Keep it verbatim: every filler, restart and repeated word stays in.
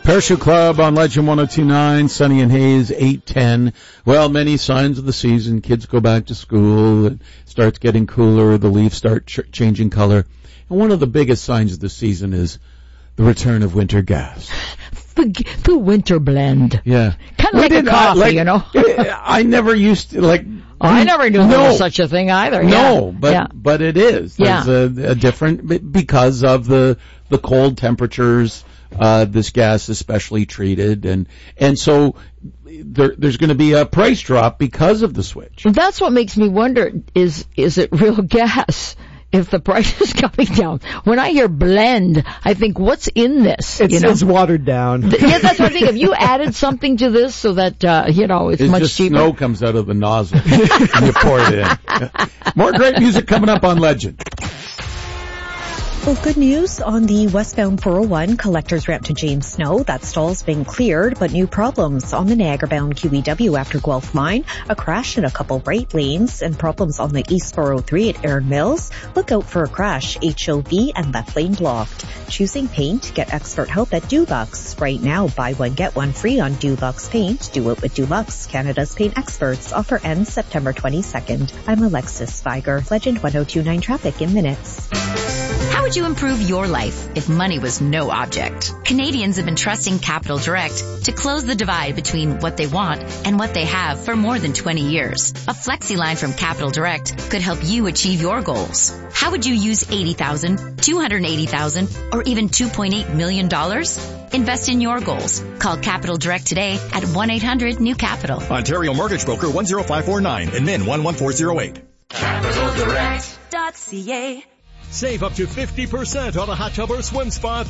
Parachute Club on Legend one oh two point nine, Sunny and Haze, eight ten. Well, many signs of the season. Kids go back to school. It starts getting cooler. The leaves start ch- changing color. And one of the biggest signs of the season is the return of winter gas. The, the winter blend. Yeah. Kind of like a coffee, like, you know. I never used to, like... I never knew no, there was such a thing either. No, yeah. but yeah. but it is. There's yeah. a, a different, because of the the cold temperatures, uh, this gas is specially treated, and and so there, there's going to be a price drop because of the switch. That's what makes me wonder, is is it real gas? If the price is coming down. When I hear blend, I think, what's in this? It's, you know? it's watered down. Yeah, that's what I think. Have you added something to this so that, uh, you know, it's, it's much just cheaper? Snow comes out of the nozzle and you pour it in. More great music coming up on Legend. Well, good news on the westbound four oh one collectors ramp to James Snow. That stall's been cleared, but new problems on the Niagara-bound Q E W after Guelph Mine, a crash in a couple right lanes, and problems on the East four oh three at Erin Mills. Look out for a crash, H O V and left lane blocked. Choosing paint? Get expert help at Dulux. Right now, buy one, get one free on Dulux paint. Do it with Dulux, Canada's paint experts. Offer ends September twenty-second. I'm Alexis Viger, Legend one oh two point nine traffic in minutes. How would you improve your life if money was no object? Canadians have been trusting Capital Direct to close the divide between what they want and what they have for more than twenty years. A flexi line from Capital Direct could help you achieve your goals. How would you use eighty thousand dollars, two hundred eighty thousand dollars, or even two point eight million dollars? Invest in your goals. Call Capital Direct today at one eight hundred new capital. Ontario Mortgage Broker one zero five four nine and Min one one four zero eight. capital direct dot c a. Save up to fifty percent on a hot tub or swim spa.